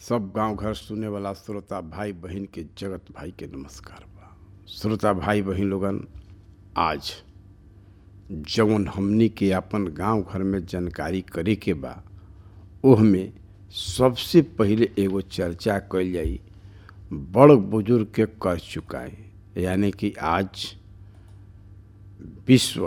सब गांव घर सुने वाला श्रोता भाई बहन के जगत भाई के नमस्कार बा। श्रोता भाई बहन लोगन, आज जवन हमनी के अपन गांव घर में जानकारी करे के बा, ओह में सबसे पहिले एगो चर्चा कइल जाई बड़ बुजुर्ग के कर चुकाए, यानी कि आज विश्व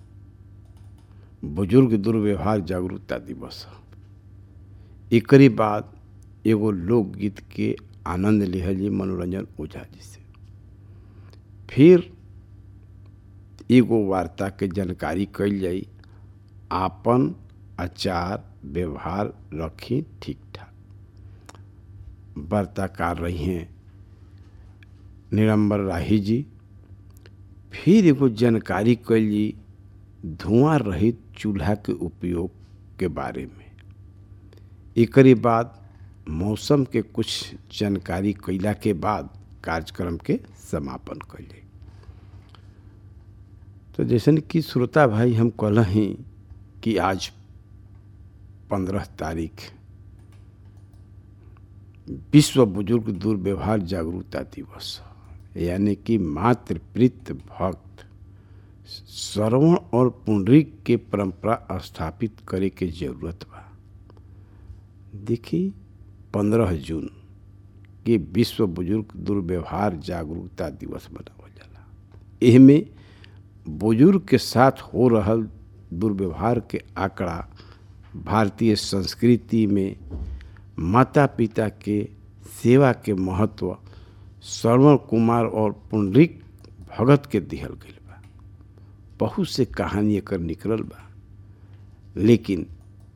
बुजुर्ग दुर्व्यवहार जागरूकता दिवस है। एकरी बाद एगो लोकगीत के आनंद लिहल जी मनोरंजन ओझा जी से, फिर एगो वार्ता के जानकारी कइल जाई आपन आचार व्यवहार रखी ठीक ठाक। वार्ताकार रही हैं निरंबर राही जी। फिर एगो जानकारी कइल जी धुआं रहित चूल्हा के उपयोग के बारे में। एकरी बाद मौसम के कुछ जानकारी कइला के बाद कार्यक्रम के समापन कइल जाई। तो जैसन कि श्रोता भाई हम कहलही कि आज 15 तारीख विश्व बुजुर्ग दुर्व्यवहार जागरूकता दिवस, यानी कि मातृप्रीत भक्त श्रवण और पुंडरीक के परंपरा स्थापित करे के जरूरत बा। देखी 15 जून के विश्व बुजुर्ग दुर्व्यवहार जागरूकता दिवस मनावल जाला। एहमे बुजुर्ग के साथ हो रहल दुर्व्यवहार के आंकड़ा भारतीय संस्कृति में माता पिता के सेवा के महत्व श्रवण कुमार और पुंडरीक भगत के दिहल गइल बा। बहुत से कहानी एकर निकलल बा, लेकिन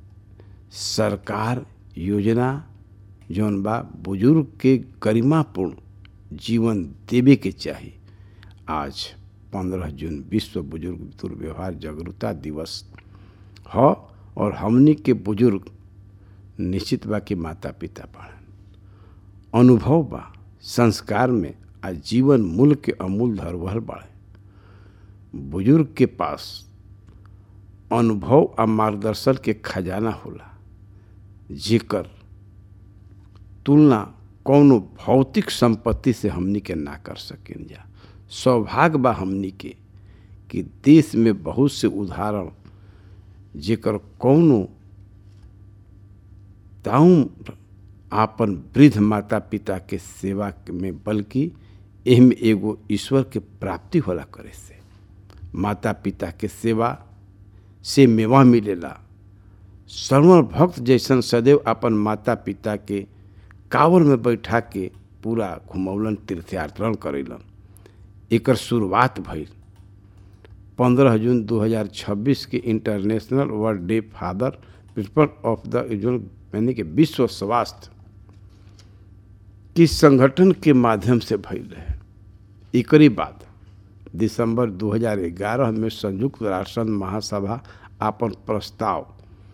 सरकार योजना जौन बा बुजुर्ग के गरिमापूर्ण जीवन देवे के चाही। आज 15 जून विश्व बुजुर्ग दुर्व्यवहार जागरूकता दिवस ह और हमनी के बुजुर्ग निश्चित बा कि माता पिता बाड़न, अनुभव बा, संस्कार में आ जीवन मूल्य के अमूल धरोहर बाड़े। बुजुर्ग के पास अनुभव आ मार्गदर्शन के खजाना होला, जेकर तुलना कौनो भौतिक संपत्ति से हमनी के ना कर सकें जा। सौभाग्य बा हमनी के कि देश में बहुत से उदाहरण जेकर कौनो ताउम आपन वृद्ध माता पिता के सेवा में, बल्कि एहमे एगो ईश्वर के प्राप्ति होला करे से। माता पिता के सेवा से मेवा मिलेला। श्रवण भक्त जैसन सदैव अपन माता पिता के कांवर में बैठा के पूरा घुमौलन तीर्थयात्रण करेलन। एकर शुरुआत भइल 15 जून 2026 के international world day father principle of द यानी कि विश्व स्वास्थ्य की संगठन के माध्यम से भइल रहे। एकरी बाद दिसंबर 2011 में संयुक्त राष्ट्र महासभा अपन प्रस्ताव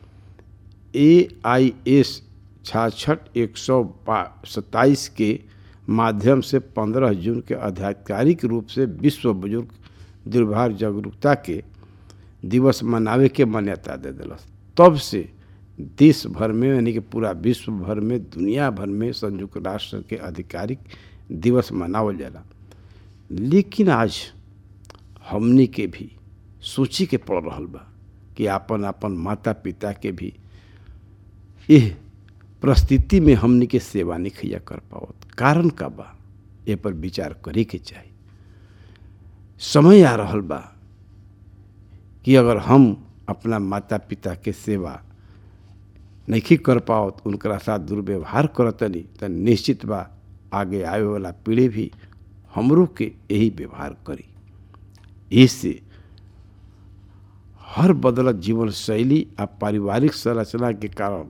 AIS 66/127 के माध्यम से 15 जून के आधिकारिक रूप से विश्व बुजुर्ग दुर्व्यवहार जागरूकता के दिवस मनावे के मान्यता दे दिलस। तब से देश भर में, यानी कि पूरा विश्व भर में, दुनिया भर में संयुक्त राष्ट्र के आधिकारिक दिवस मनावल जाला। लेकिन आज हमनी के भी सोची के पड़ रहल बा कि आपन आपन माता पिता के भी एह परिस्थिति में हमनी के सेवा नहीं कर पावत। कारण का बा, ए पर विचार करे के चाही। समय आ रहल बा कि अगर हम अपना माता पिता के सेवा नहीं कर पावत, उनकरा साथ दुर्व्यवहार करतनी, तो निश्चित बा आगे आवे वाला पीढ़ी भी हमरो के यही व्यवहार करी। इससे हर बदलत जीवन शैली आ पारिवारिक संरचना के कारण